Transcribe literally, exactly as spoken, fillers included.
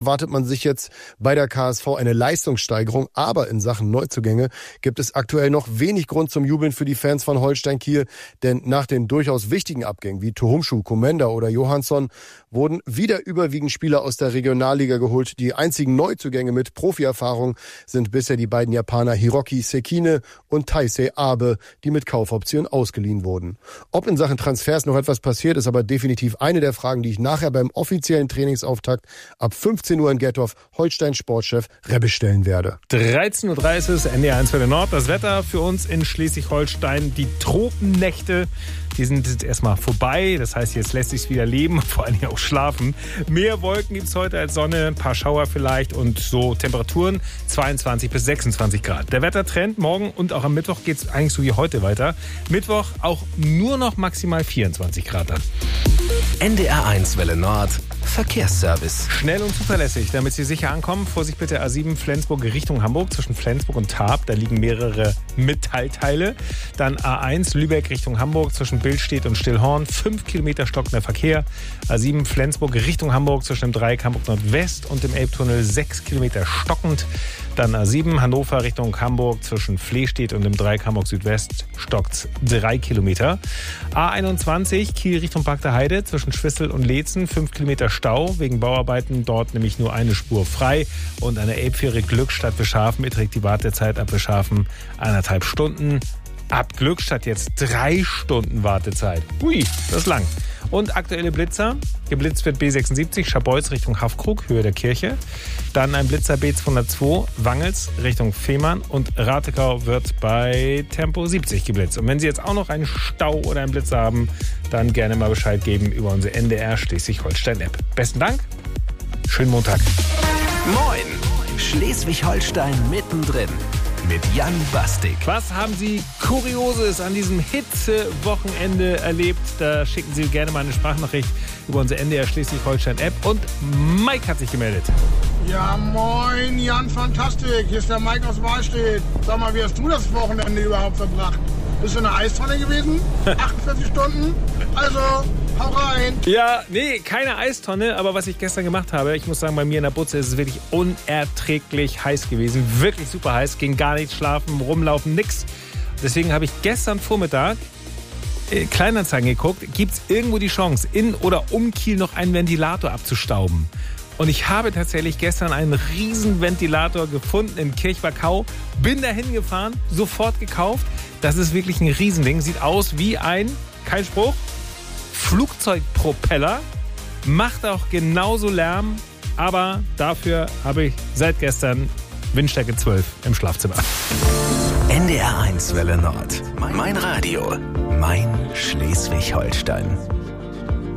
erwartet man sich jetzt bei der K S V eine Leistungssteigerung. Aber in Sachen Neuzugänge gibt es aktuell noch wenig Grund zum Jubeln für die Fans von Holstein Kiel. Denn nach den durchaus wichtigen Abgängen wie Tohumschuh, Komenda oder Johansson wurden wieder überwiegend Spieler aus der Regionalliga geholt. Die einzigen Neuzugänge mit Profierfahrung sind bisher die beiden Japaner Hiroki Sekine und Taisei Abe, die mit Kaufoption ausgeliehen wurden. Ob in Sachen Transfers noch etwas passiert, ist aber definitiv eine der Fragen, die ich nachher beim offiziellen Trainingsauftakt ab fünfzehn Uhr in Gettorf Holstein Sportchef Rebbe stellen werde. dreizehn Uhr dreißig, N D R eins für den Nord. Das Wetter für uns in Schleswig-Holstein, die Tropennächte, die sind jetzt erstmal vorbei. Das heißt, jetzt lässt sich wieder leben, vor allem auch schlafen. Mehr Wolken gibt es heute als Sonne, ein paar Schauer vielleicht und so Temperaturen zweiundzwanzig bis sechsundzwanzig Grad. Der Wettertrend morgen und auch am Mittwoch geht es eigentlich so wie heute weiter. Mittwoch auch nur noch maximal vierundzwanzig Grad an. N D R eins Welle Nord, Verkehrsservice. Schnell und zuverlässig, damit Sie sicher ankommen. Vorsicht bitte A sieben Flensburg Richtung Hamburg zwischen Flensburg und Tarp. Da liegen mehrere Metallteile. Dann A eins Lübeck Richtung Hamburg zwischen Billstedt und Stillhorn. Fünf Kilometer stockender Verkehr. A sieben Flensburg Richtung Hamburg zwischen dem Dreieck Hamburg Nordwest und dem Elbtunnel. Sechs Kilometer stockend. Dann A sieben Hannover Richtung Hamburg zwischen Flehstedt und dem Dreieck Hamburg Südwest stockt drei Kilometer. A einundzwanzig Kiel Richtung Park der Heide zwischen Schwissel und Leetzen. Fünf Kilometer Stau wegen Bauarbeiten. Dort nämlich nur eine Spur frei. Und eine Elbfähre Glückstadt Bischhafen beträgt die Wartezeit ab Bischhafen eineinhalb Stunden. Ab Glückstadt jetzt drei Stunden Wartezeit. Ui, das ist lang. Und aktuelle Blitzer. Geblitzt wird B sechsundsiebzig, Scharbeutz Richtung Haffkrug, Höhe der Kirche. Dann ein Blitzer B zweihundertzwei, Wangels Richtung Fehmarn. Und Ratekau wird bei Tempo siebzig geblitzt. Und wenn Sie jetzt auch noch einen Stau oder einen Blitzer haben, dann gerne mal Bescheid geben über unsere N D R Schleswig-Holstein-App. Besten Dank, schönen Montag. Moin, Schleswig-Holstein mittendrin. Mit Jan Bastik. Was haben Sie Kurioses an diesem Hitzewochenende erlebt? Da schicken Sie gerne mal eine Sprachnachricht über unsere N D R Schleswig-Holstein-App. Und Mike hat sich gemeldet. Ja, moin, Jan Fantastik. Hier ist der Mike aus Wahlstedt. Sag mal, wie hast du das Wochenende überhaupt verbracht? Bist du in der Eistonne gewesen? achtundvierzig Stunden? Also, hau rein. Ja, nee, keine Eistonne, aber was ich gestern gemacht habe, ich muss sagen, bei mir in der Butze ist es wirklich unerträglich heiß gewesen. Wirklich super heiß, ging gar nicht schlafen, rumlaufen, nix. Deswegen habe ich gestern Vormittag äh, Kleinanzeigen geguckt, gibt es irgendwo die Chance, in oder um Kiel noch einen Ventilator abzustauben. Und ich habe tatsächlich gestern einen riesen Ventilator gefunden in Kirchbergkau, bin da hingefahren, sofort gekauft. Das ist wirklich ein Riesending, sieht aus wie ein, kein Spruch, Flugzeugpropeller, macht auch genauso Lärm, aber dafür habe ich seit gestern Windstärke zwölf im Schlafzimmer. N D R eins Welle Nord, mein Radio, mein Schleswig-Holstein.